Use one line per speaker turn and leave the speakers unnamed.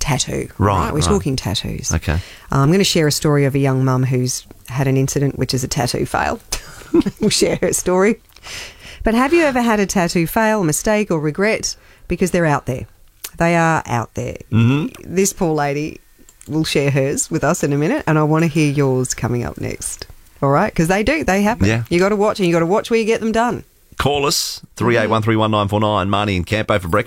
tattoo.
Right,
We're
right.
talking tattoos.
Okay.
I'm going to share a story of a young mum who's had an incident, which is a tattoo fail. We'll share her story. But have you ever had a tattoo fail, mistake or regret? Because they're out there. They are out there.
Mm-hmm.
This poor lady will share hers with us in a minute, and I want to hear yours coming up next. All right? Because they do. They happen.
Yeah.
You got to watch, and you got to watch where you get them done.
Call us, 38131949, Marnie and Campo for breakfast.